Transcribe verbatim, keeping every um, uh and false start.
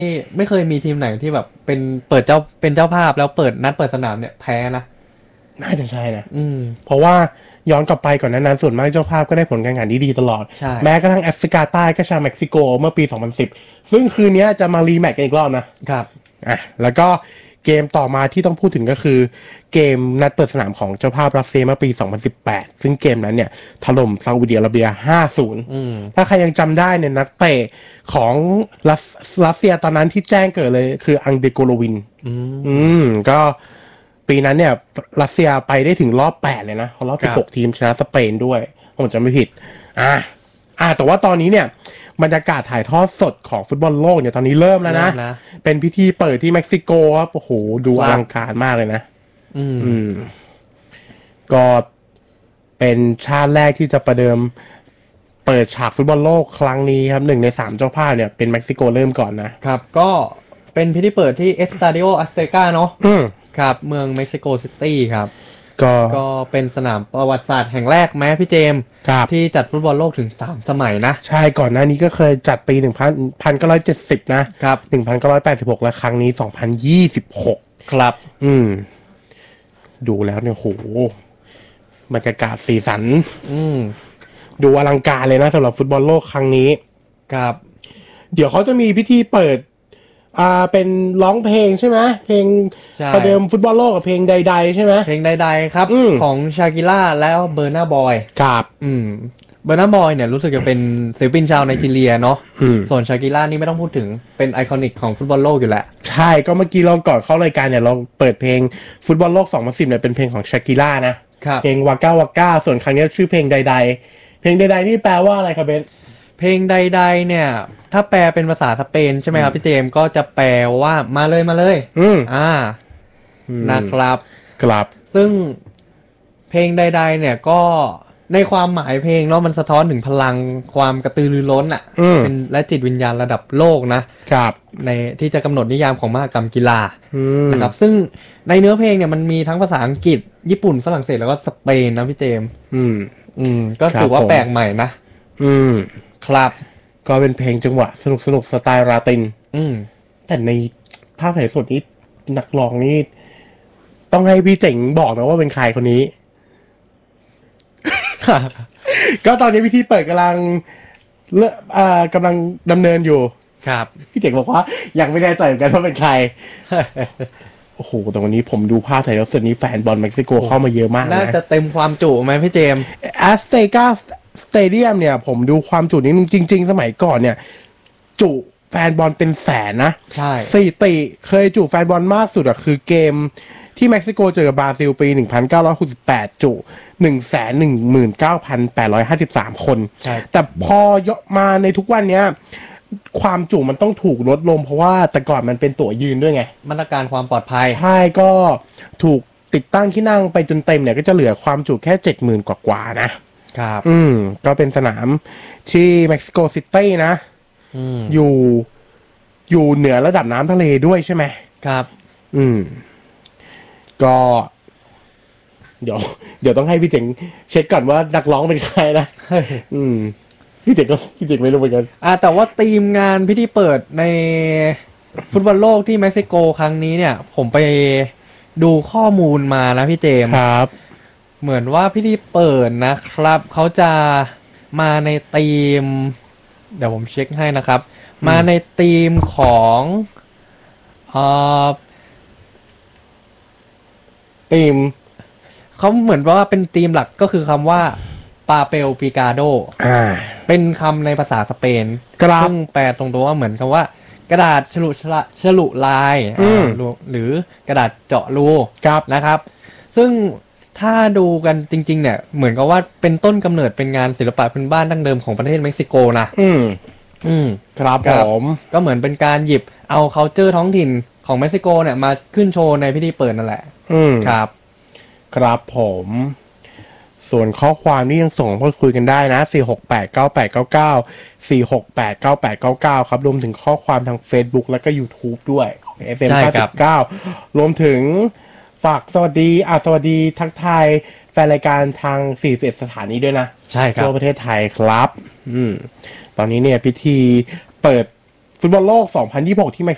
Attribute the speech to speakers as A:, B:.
A: ไม่เคยมีทีมไหนที่แบบเป็นเปิดเจ้าเป็นเจ้าภาพแล้วเปิดนัดเปิดสนามเนี่ยแพ้นะ
B: น่าจะใช่นะ
A: อืม
B: เพราะว่าย้อนกลับไปก่อนนั้นๆส่วนมากเจ้าภาพก็ได้ผลการแข่งขันที่ดีตลอด
A: ใช่
B: แม้กระทั่งแอฟริกาใต้ก็ชนะเม็กซิโกเมื่อปีสองพันสิบซึ่งคืนนี้จะมารีแมตช์กันอีกรอบนะครับอ่ะแล้วก็เกมต่อมาที่ต้องพูดถึงก็คือเกมนัดเปิดสนามของเจ้าภาพรัสเซียเมื่อปีสองพันสิบแปดซึ่งเกมนั้นเนี่ยถล่มซาอุดิอาระเบีย ห้าศูนย์
A: อืม
B: ถ้าใครยังจำได้เนี่ยนักเตะของรัสรัสเซียตอนนั้นที่แจ้งเกิดเลยคืออังเดโกโลวิน
A: อืม
B: อืมก็ปีนั้นเนี่ยรัสเซียไปได้ถึงรอบแปดเลยนะรอบสิบหกทีมชนะสเปนด้วยผมจำไม่ผิดอ่าอ่าแต่ว่าตอนนี้เนี่ยบรรยากาศถ่ายทอดสดของฟุตบอลโลกเนี่ยตอนนี้เริ่มแล้วนะเป็นพิธีเปิดที่เม็กซิโกครับโอ้โหดูอลังการมากเลยนะ
A: อืม
B: อืมก็เป็นชาติแรกที่จะประเดิมเปิดฉากฟุตบอลโลกครั้งนี้ครับหนึ่งในสามเจ้าภาพเนี่ยเป็นเม็กซิโกเริ่มก่อนนะครับ
A: ก็เป็นพิธีเปิดที่เอสตาดิโออัสเตกาเนาะ
B: อืม
A: ครับเมืองเม็กซิโกซิตี้ครับ
B: ก็
A: ก็เป็นสนามประวัติศาสตร์แห่งแรกแม้พี่เจมส์ที่จัดฟุตบอลโลกถึงสามสมัยนะ
B: ใช่ก่อนหน้านี้ก็เคยจัดปีหนึ่งพันเก้าร้อยเจ็ดสิบนะครับหนึ่งพันเก้าร้อยแปดสิบหกและครั้งนี้สองพันยี่สิบหก
A: ครับ
B: อืมดูแล้วเนี่ยโหบรรยากาศสีสัน
A: อืม
B: ดูอลังการเลยนะสำหรับฟุตบอลโลกครั้งนี้
A: ครับ
B: เดี๋ยวเขาจะมีพิธีเปิดอ่าเป็นร้องเพลงใช่ไหมเพลงประเดิมฟุตบอลโลกกับเพลงใดๆใช่ไหม
A: เพลงใดๆครับของชากิล่าแล้วเบอร์นาบอย
B: ครับ
A: อืมเบอร์นาบอยเนี่ยรู้สึกจะเป็นศิลปินชาวไนจีเรียเนาะส่วนชากิล่านี่ไม่ต้องพูดถึงเป็นไอคอนิกของฟุตบอลโลกอยู่แหละ
B: ใช่ก็เมื่อกี้เราก่อนเข้ารายการเนี่ยเราเปิดเพลงฟุตบอลโลกสองพันสิบเนี่ยเป็นเพลงของชากิล่านะเพลงวาก้าวาก้าส่วนครั้งนี้ชื่อเพลงใดๆเพลงใดๆนี่แปลว่าอะไรครับเบน
A: เพลงใดๆเนี่ยถ้าแปลเป็นภาษาสเปนใช่ไหมครับพี่เจมก็จะแปลว่ามาเลยมาเลย
B: อืม
A: อ่านะครับ
B: ครับ
A: ซึ่งเพลงใดๆเนี่ยก็ในความหมายเพลงเนาะมันสะท้อนถึงพลังความกระตือรือร้นอ่ะเป็นและจิตวิญญาณระดับโลกนะครับในที่จะกำหนดนิยามของมหกรรมกีฬานะครับซึ่งในเนื้อเพลงเนี่ยมันมีทั้งภาษาอังกฤษญี่ปุ่นฝรั่งเศสแล้วก็สเปนนะพี่เจม
B: อืม
A: อืมก็ถือว่าแปลกใหม่นะ
B: อืม
A: ครับ
B: ก็เป็นเพลงจังหวะสนุกสนุกสไตล์ลาติน
A: อืม
B: แต่ในภาพถ่ายสดนี้นักร้องนี่ต้องให้พี่เจ๋งบอกนะว่าเป็นใครคนนี้ก็ตอนนี้พิธีเปิดกำลังเลือกอ่ากำลังดำเนินอยู่
A: ครับ
B: พี่เจ๋งบอกว่ายังไม่แน่ใจเหมือนกันว่าเป็นใครโอ้โหแต่วันนี้ผมดูภาพถ่ายทอดสดนี้แฟนบอลเม็กซิโกเข้ามาเยอะมากนะ
A: น่าจะเต็มความจุไหมพี่เจม
B: แอสเตกาสเตเดียมเนี่ยผมดูความจุนี้จริงๆสมัยก่อนเนี่ยจุแฟนบอลเป็นแสนนะ
A: ใช่
B: สถิติเคยจุแฟนบอลมากสุดอะคือเกมที่เม็กซิโกเจอกับบราซิลปีหนึ่งพันเก้าร้อยหกสิบแปดจุ หนึ่งแสนหนึ่งหมื่นเก้าพันแปดร้อยห้าสิบสาม คนแต่พอยกมาในทุกวันเนี้ยความจุมันต้องถูกลดลงเพราะว่าแต่ก่อนมันเป็นตั๋วยืนด้วยไง
A: มาตรการความปลอดภัย
B: ใช่ก็ถูกติดตั้งที่นั่งไปจนเต็มเนี่ยก็จะเหลือความจุแค่ เจ็ดหมื่น กว่าๆนะครับอืมก็เป็นสนามที่เม็กซิโกซิตี้นะ
A: อืม
B: อยู่อยู่เหนือระดับน้ำทะเลด้วยใช่ไหม
A: ครับ
B: อืมก็เดี๋ยวเดี๋ยวต้องให้พี่เจ๋งเช็คก่อนว่านักร้องเป็นใครนะอืมพี่เจ๋งก็พี่เจ๋งไม่รู้เหมือนกัน
A: อ่าแต่ว่าทีมงานพิธีเปิดในฟุตบอลโลกที่เม็กซิโกครั้งนี้เนี่ยผมไปดูข้อมูลมานะพี่เจม
B: ครับ
A: เหมือนว่าพิธีเปิดนะครับเขาจะมาในทีมเดี๋ยวผมเช็คให้นะครับมาในทีมของเอ่อ
B: ทีม
A: เขาเหมือนว่าเป็นทีมหลักก็คือคำว่าปาเปลปิกาโด
B: อ่า
A: เป็นคำในภาษาสเปนซึ่งแปลตรงตัวว่าเหมือนคำว่ากระดาษฉลุฉลุลายหรือกระดาษเจาะรูนะครับซึ่งถ้าดูกันจริงๆเนี่ยเหมือนกับว่าเป็นต้นกำเนิดเป็นงานศิลปะพื้นบ้านดั้งเดิมของประเทศเม็กซิโกนะ
B: อืม
A: อืม
B: ครับผม
A: ก็เหมือนเป็นการหยิบเอา culture ท้องถิ่นของเม็กซิโกเนี่ยมาขึ้นโชว์ในพิธีเปิดนั่นแหละ
B: อืม
A: ครับ
B: ครับผมส่วนข้อความนี่ยังส่งพูดคุยกันได้นะสี่ หก แปด เก้า แปด เก้า เก้า สี่ หก แปด เก้า แปด เก้า เก้าครับรวมถึงข้อความทาง Facebook แล้วก็ YouTube ด้วย เอฟ เอ็ม เก้าสิบเก้ารวมถึงฝากสวัสดีอ่ะสวัสดีทักทายแฟนรายการทางสี่สิบเอ็ดสถานีด้วยนะ
A: ใช่ครับ
B: ทั่วประเทศไทยครับอืมตอนนี้เนี่ยพิธีเปิดฟุตบอลโลกสองพันยี่สิบหกที่เม็ก